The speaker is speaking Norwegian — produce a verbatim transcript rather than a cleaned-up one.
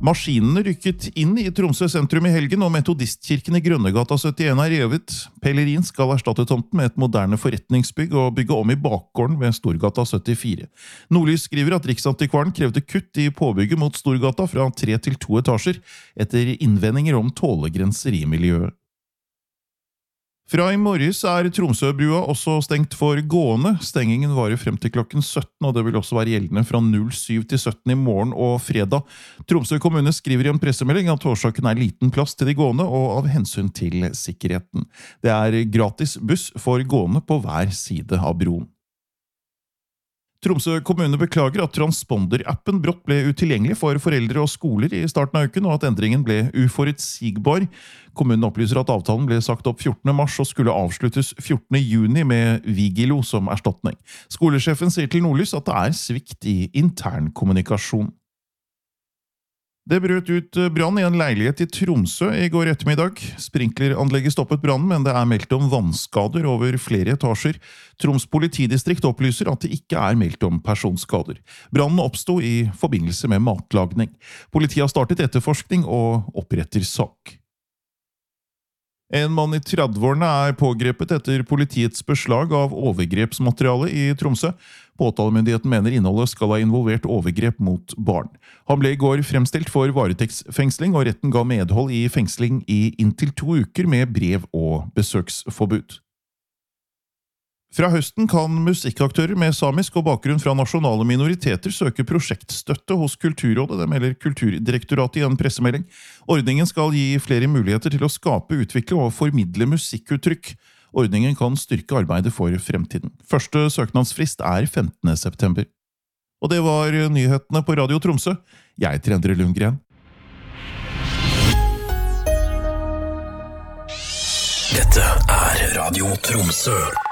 Maskinene rykket inn i Tromsø sentrum i helgen, og metodistkirken i Grønnegata syttien er revet. Pellerin skal erstatte tomten med et moderne forretningsbygg og bygge om i bakgården ved Storgata syttifire. Nordlys skriver at Riksantikvaren krevde kutt i påbygget mot Storgata fra tre til to etasjer, etter innvendinger om tålegrenser i miljøet. Fra i morges er Tromsøbrua også stengt for gående. Stengingen varer frem til klokken sytten, og det vil også være gjeldende fra syv til sytten i morgen og fredag. Tromsø kommune skriver i en pressemelding at årsaken er liten plass til de gående og av hensyn til sikkerheten. Det er gratis buss for gående på hver side av broen. Tromsø kommune beklager at transponder-appen brått ble utilgjengelig for foreldre og skoler i starten av uken, og at endringen ble uforutsigbar. Kommunen opplyser at avtalen ble sagt opp fjortende mars og skulle avsluttes fjortende juni med Vigilo som erstatning. Skolesjefen sier til Nordlys at det er svikt i intern kommunikasjon. Det brøt ut brann i en leilighet i Tromsø i går ettermiddag. Sprinkleranlegget stoppet brannen, men det er meldt om vannskader over flere etasjer. Troms politidistrikt opplyser at det ikke er meldt om personskader. Brannen oppstod i forbindelse med matlagning. Politiet har startet etterforskning og oppretter sak. En mann i tredveårene er pågrepet etter politiets beslag av overgrepsmateriale i Tromsø. Påtalemyndigheten mener innholdet skal ha involvert overgrep mot barn. Han ble i går fremstilt for varetektsfengsling, og retten ga medhold i fengsling i inntil to uker med brev og besøksforbud. Fra høsten kan musikkaktører med samisk og bakgrunn fra nasjonale minoriteter søke prosjektstøtte hos Kulturrådet, det melder Kulturdirektoratet i en pressemelding. Ordningen skal gi flere muligheter til å skape, utvikle og formidle musikkuttrykk. Ordningen kan styrke arbeidet for fremtiden. Første søknadsfrist er femtende september. Og det var nyhetene på Radio Tromsø. Jeg heter Endre Lundgren. Dette er Radio Tromsø.